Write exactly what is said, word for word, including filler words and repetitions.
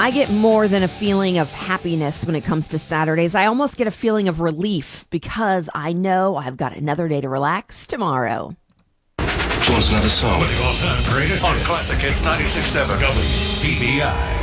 I get more than a feeling of happiness when it comes to Saturdays. I almost get a feeling of relief because I know I've got another day to relax tomorrow. Do you want another song? With the all-time greatest On hits. Classic Hits ninety-six point seven. W B B I.